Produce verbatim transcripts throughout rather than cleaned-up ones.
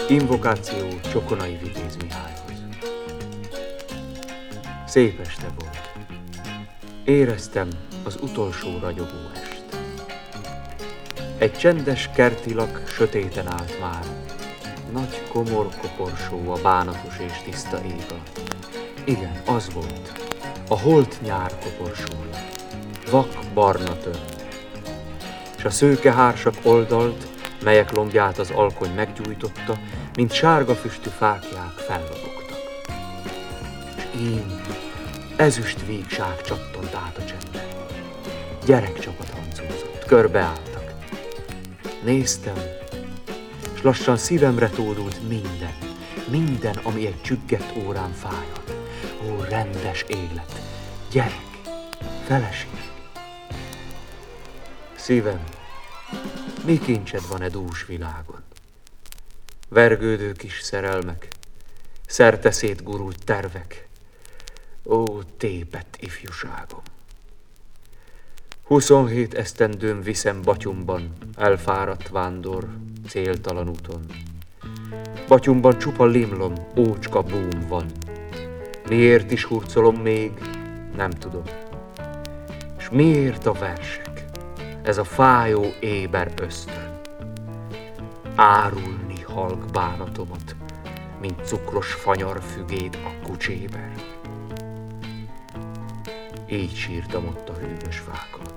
Invokáció Csokonai Vitéz Mihályhoz. Szép este volt. Éreztem az utolsó ragyogó est. Egy csendes kertilak sötéten állt már. Nagy komor koporsó a bánatos és tiszta ég alatt. Igen, az volt. A holt nyár koporsója. Vak barna tört. És a szőke hársak oldalt, melyek lombját az alkony meggyújtotta, mint sárga füstű fáklyák fellobogtak. És én ezüst végság csattant át a csendben. Gyerekcsapat hancúzott, körbeálltak. Néztem, és lassan szívemre tódult minden, minden, ami egy csüggett órán fájhat. Ó, rendes élet, gyerek, feleség. Szívem, mi kincsed van e dús világon? Vergődő kis szerelmek, szerte szétgurult tervek. Ó, tépett ifjúságom! Huszonhét esztendőm viszem batyumban, elfáradt vándor, céltalan úton. Batyumban csupa limlom, ócska búm van. Miért is hurcolom még, nem tudom. És miért a versek, ez a fájó éber ösztön? Árulni halk bánatomat, mint cukros fanyar fügét a kucséber. Így sírtam ott a hűvös fák alatt.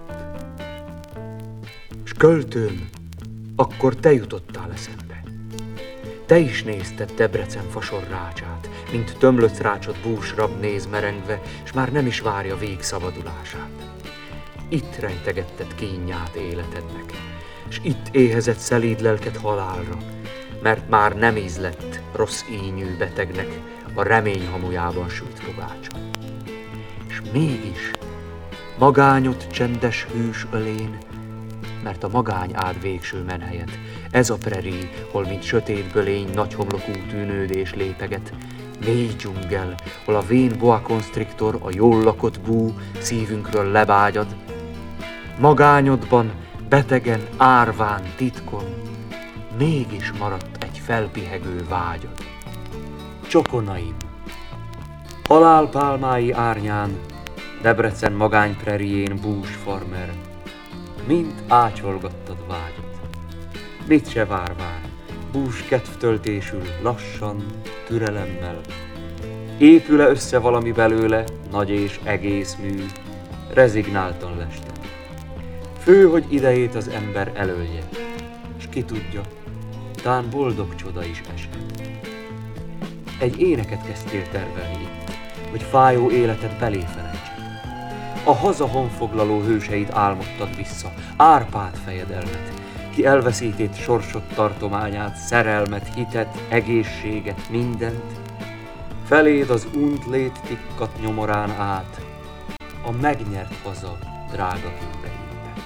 S költőm, akkor te jutottál eszembe. Te is nézted Debrecen fasorrácsát, mint tömlött rácsot búsrab néz merengve, s már nem is várja végszabadulását. Itt rejtegetted kínját életednek, s itt éhezett szelíd lelked halálra, mert már nem ízlett rossz ínyű betegnek a remény hamujában sült fogácsa. És mégis magányot csendes hűs ölén, mert a magány áld végső menhelyet. Ez a preri, hol mint sötét gölény nagy homlokú tűnődés lépeget, mély dzsungel, hol a vén boa constrictor, a jól lakott bú szívünkről lebágyad. Magányodban, betegen, árván, titkon, mégis maradt egy felpihegő vágyad. Csokonaim, halálpálmái árnyán, Debrecen magány prerién bús farmer, mind ácsolgattad vágyat. Mit se várván, bús kedvtöltésül, lassan, türelemmel. Épül-e össze valami belőle, nagy és egész mű, rezignáltan lestem. Fő, hogy idejét az ember elölje, s ki tudja, tán boldog csoda is esett. Egy éneket kezdtél tervelni itt, hogy fájó életed belé felejtsed. A haza honfoglaló hőseit álmodtad vissza, Árpád fejedelmet, ki elveszített sorsod tartományát, szerelmet, hitet, egészséget, mindent. Feléd az unt lét tikkat nyomorán át, a megnyert haza drága kőbe épett.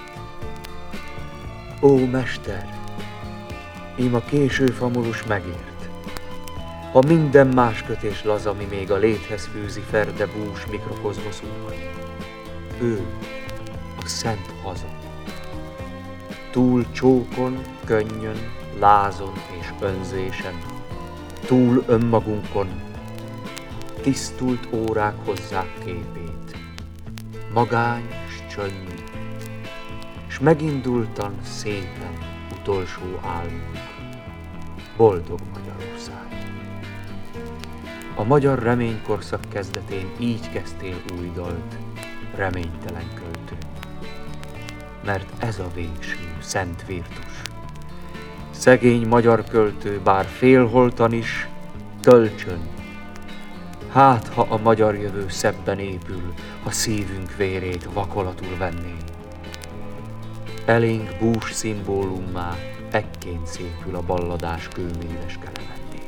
Ó, mester, ím a késő famulus megért. Ha minden más kötés laza, mi még a léthez fűzi ferde bús mikrokozmoszunk, ő a szent haza. Túl csókon, könnyön, lázon és önzésen, túl önmagunkon, tisztult órák hozzák képét, magány s csönd, s megindultan szépen utolsó álmunk, boldog Magyarország. A magyar reménykorszak kezdetén így kezdtél új dalt, reménytelen költő. Mert ez a végső szent virtus. Szegény magyar költő, bár félholtan is, töltsön. Hát, ha a magyar jövő szebben épül, ha szívünk vérét vakolatul venné. Elénk bús szimbólummá ekként szépül a balladás kőméves kelemetté.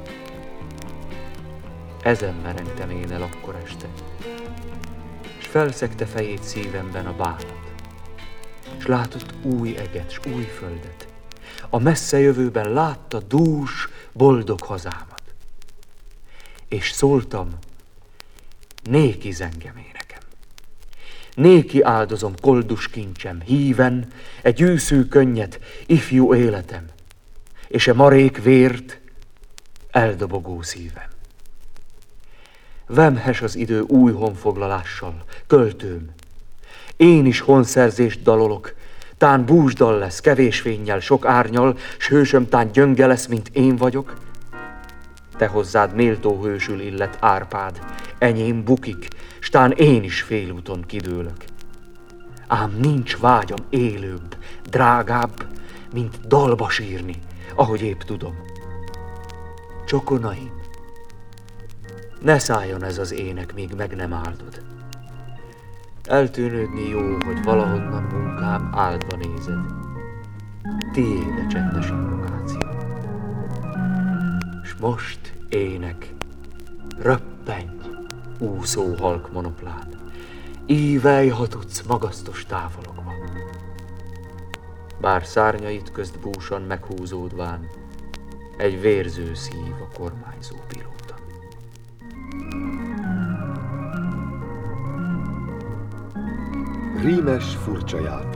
Ezen merengtem én el akkor este, s felszegte fejét szívemben a bánat, s látott új eget, s új földet. A messze jövőben látta dús, boldog hazámat. És szóltam, néki zengem énekem. Néki áldozom koldus kincsem, híven, egy űszű könnyet, ifjú életem, és e marék vért, eldobogó szívem. Vemhes az idő új honfoglalással, költőm. Én is honszerzést dalolok, tán búsdal lesz, kevés fénnyel, sok árnyal, s hősöm tán gyönge lesz, mint én vagyok. Te hozzád méltó hősül illet Árpád, enyém bukik, s tán én is félúton kidőlök. Ám nincs vágyam élőbb, drágább, mint dalba sírni, ahogy épp tudom. Csokonaim, ne szálljon ez az ének, míg meg nem áldod. Eltűnődni jó, hogy valahonnan munkám áldva nézed. Tiéd a csendes invokáció. S most ének, röppenj, úszó halk monoplán, ívelj, ha tudsz, magasztos távologva. Bár szárnyait közt búsan meghúzódván, egy vérző szív a kormányzó pilóta. Rímes furcsa játék.